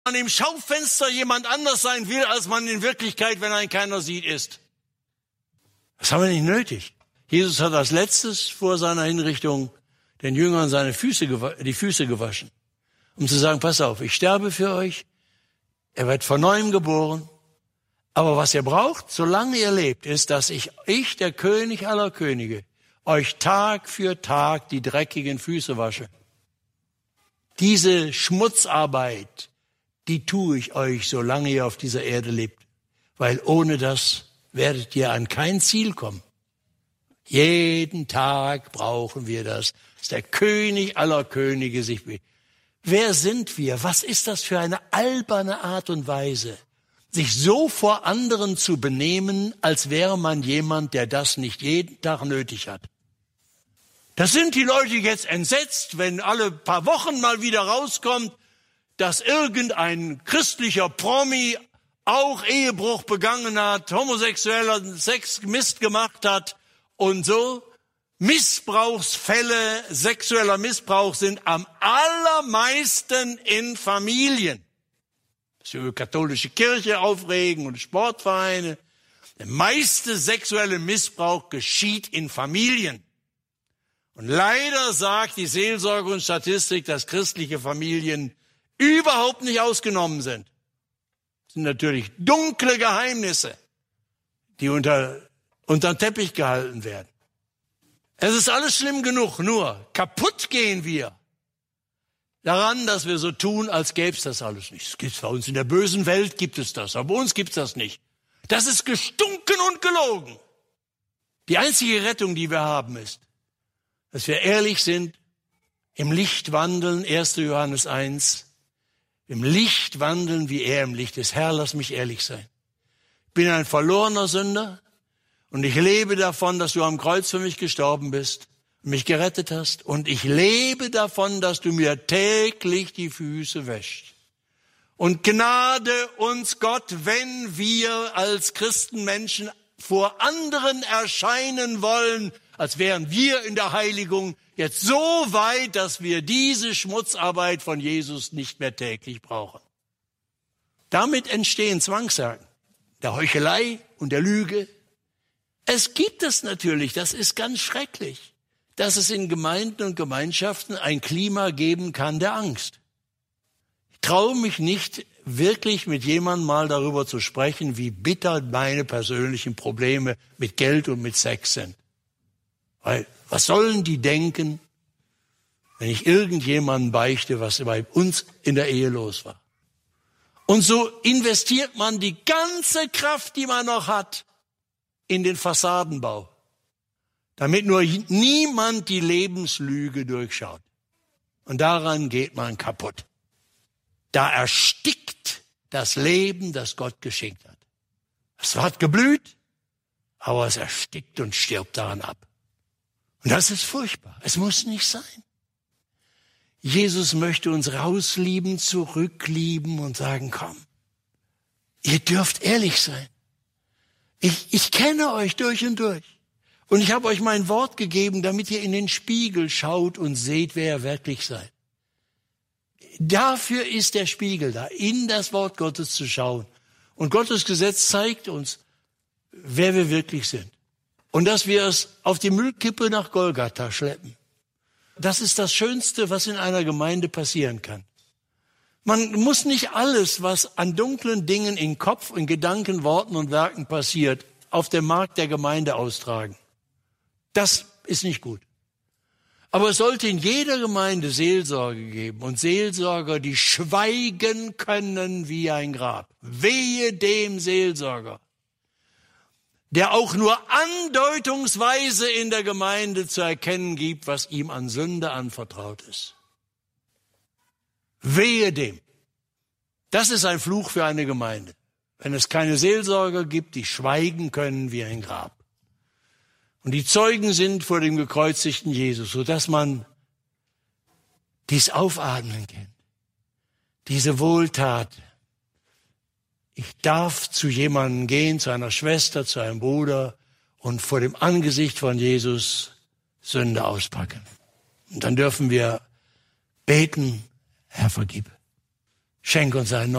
man im Schaufenster jemand anders sein will, als man in Wirklichkeit, wenn einen keiner sieht, ist. Das haben wir nicht nötig. Jesus hat als letztes vor seiner Hinrichtung den Jüngern die Füße gewaschen, um zu sagen, pass auf, ich sterbe für euch, er wird von neuem geboren, aber was ihr braucht, solange ihr lebt, ist, dass ich, der König aller Könige, euch Tag für Tag die dreckigen Füße wasche. Diese Schmutzarbeit, die tue ich euch, solange ihr auf dieser Erde lebt. Weil ohne das werdet ihr an kein Ziel kommen. Jeden Tag brauchen wir das, dass der König aller Könige sich bewegt. Wer sind wir? Was ist das für eine alberne Art und Weise, sich so vor anderen zu benehmen, als wäre man jemand, der das nicht jeden Tag nötig hat? Das sind die Leute jetzt entsetzt, wenn alle paar Wochen mal wieder rauskommt, dass irgendein christlicher Promi auch Ehebruch begangen hat, homosexueller Sex Mist gemacht hat und so. Missbrauchsfälle, sexueller Missbrauch sind am allermeisten in Familien. Das über katholische Kirche aufregen und Sportvereine. Der meiste sexuelle Missbrauch geschieht in Familien. Und leider sagt die Seelsorge und Statistik, dass christliche Familien überhaupt nicht ausgenommen sind. Das sind natürlich dunkle Geheimnisse, die unter den Teppich gehalten werden. Es ist alles schlimm genug, nur kaputt gehen wir daran, dass wir so tun, als gäbe es das alles nicht. Es gibt bei uns in der bösen Welt gibt es das, aber bei uns gibt es das nicht. Das ist gestunken und gelogen. Die einzige Rettung, die wir haben, ist, dass wir ehrlich sind, im Licht wandeln, 1. Johannes 1, im Licht wandeln, wie er im Licht ist. Herr, lass mich ehrlich sein. Ich bin ein verlorener Sünder und ich lebe davon, dass du am Kreuz für mich gestorben bist und mich gerettet hast. Und ich lebe davon, dass du mir täglich die Füße wäschst. Und gnade uns Gott, wenn wir als Christenmenschen vor anderen erscheinen wollen, als wären wir in der Heiligung jetzt so weit, dass wir diese Schmutzarbeit von Jesus nicht mehr täglich brauchen. Damit entstehen Zwangssagen, der Heuchelei und der Lüge. Es gibt es natürlich, das ist ganz schrecklich, dass es in Gemeinden und Gemeinschaften ein Klima geben kann der Angst. Ich traue mich nicht, wirklich mit jemandem mal darüber zu sprechen, wie bitter meine persönlichen Probleme mit Geld und mit Sex sind. Weil, was sollen die denken, wenn ich irgendjemandem beichte, was bei uns in der Ehe los war? Und so investiert man die ganze Kraft, die man noch hat, in den Fassadenbau, damit nur niemand die Lebenslüge durchschaut. Und daran geht man kaputt. Da erstickt das Leben, das Gott geschenkt hat. Es hat geblüht, aber es erstickt und stirbt daran ab. Und das ist furchtbar. Es muss nicht sein. Jesus möchte uns rauslieben, zurücklieben und sagen, komm, ihr dürft ehrlich sein. Ich kenne euch durch und durch. Und ich habe euch mein Wort gegeben, damit ihr in den Spiegel schaut und seht, wer ihr wirklich seid. Dafür ist der Spiegel da, in das Wort Gottes zu schauen. Und Gottes Gesetz zeigt uns, wer wir wirklich sind. Und dass wir es auf die Müllkippe nach Golgatha schleppen. Das ist das Schönste, was in einer Gemeinde passieren kann. Man muss nicht alles, was an dunklen Dingen in Kopf, in Gedanken, Worten und Werken passiert, auf dem Markt der Gemeinde austragen. Das ist nicht gut. Aber es sollte in jeder Gemeinde Seelsorge geben und Seelsorger, die schweigen können wie ein Grab. Wehe dem Seelsorger, der auch nur andeutungsweise in der Gemeinde zu erkennen gibt, was ihm an Sünde anvertraut ist. Wehe dem. Das ist ein Fluch für eine Gemeinde, wenn es keine Seelsorger gibt, die schweigen können wie ein Grab. Und die Zeugen sind vor dem gekreuzigten Jesus, sodass man dies Aufatmen kennt, diese Wohltat. Ich darf zu jemandem gehen, zu einer Schwester, zu einem Bruder und vor dem Angesicht von Jesus Sünde auspacken. Und dann dürfen wir beten, Herr, vergib. Schenk uns ein